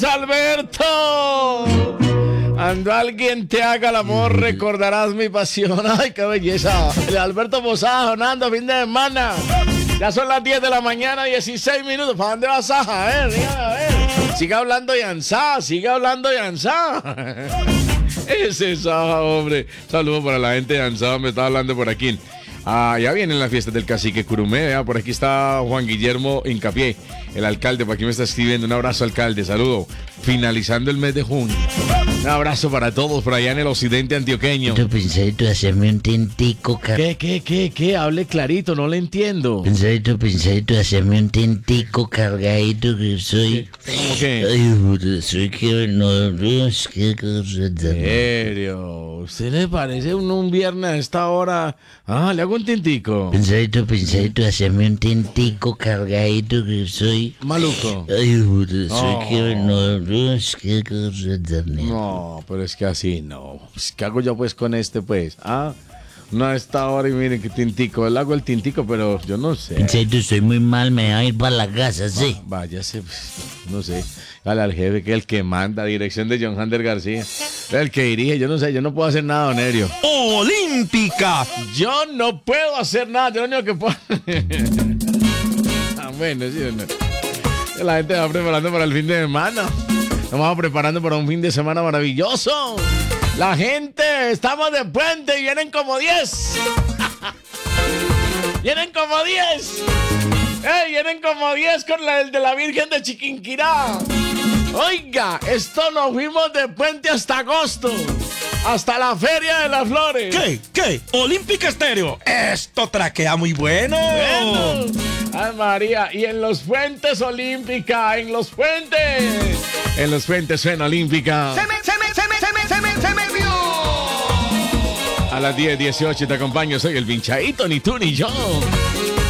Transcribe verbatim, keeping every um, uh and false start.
Carlos Alberto. Cuando alguien te haga el amor, recordarás mi pasión. Ay, qué belleza. El Alberto Posada sonando fin de semana. Ya son las diez de la mañana, dieciséis minutos. ¿Para dónde vas, Saja? Eh, dígame, a ver. Siga hablando de Ansá, siga hablando de Ansá. Ese Saja, hombre. Saludos para la gente de Ansá, me está hablando por aquí. Ah, ya vienen las fiestas del cacique Curumé, ¿eh? Por aquí está Juan Guillermo Hincapié, el alcalde, por aquí me está escribiendo. Un abrazo, alcalde, saludo. Finalizando el mes de junio. Un abrazo para todos por allá en el occidente antioqueño. Pensadito, hacerme un tintico, car... ¿Qué, qué, qué, qué? Hable clarito, no le entiendo. Pensadito, pensadito, hacerme un tintico cargadito que soy... ¿Cómo qué? Ay, soy que no... Es que... ¿En serio? ¿Usted le parece un, un viernes a esta hora? Ah, le hago un tintico. Pensadito, pensadito, hacerme un tintico cargadito que soy... Maluco. Ay, soy No. que no... Es que... No, pero es que así no. Pues, ¿qué hago yo pues con este pues? Ah, no a esta hora y miren que tintico. Le hago el tintico, pero yo no sé. Pensadito, soy muy mal, me voy a ir para la casa, sí. Ah, váyase, pues, no sé. Dale al jefe que es el que manda, dirección de John Hander García. El que dirige, yo no sé, yo no puedo hacer nada, Onerio. Olímpica. Yo no puedo hacer nada, yo lo único que puedo. Ah, bueno, sí, no. La gente va preparando para el fin de semana. Nos vamos preparando para un fin de semana maravilloso. La gente, estamos de puente y vienen como diez. Vienen como diez. ¡Ey! Vienen como diez con la, el de la Virgen de Chiquinquirá. Oiga, esto nos fuimos de puente hasta agosto. Hasta la Feria de las Flores. ¿Qué? ¿Qué? Olímpica Estéreo. Esto traquea muy bueno. Bueno. Ay, María, y en los puentes Olímpica, en los puentes. En los puentes suena Olímpica. Se me, se me, se me, se me, se me, se me vio. A las diez dieciocho te acompaño, soy el pinchadito, ni tú ni yo.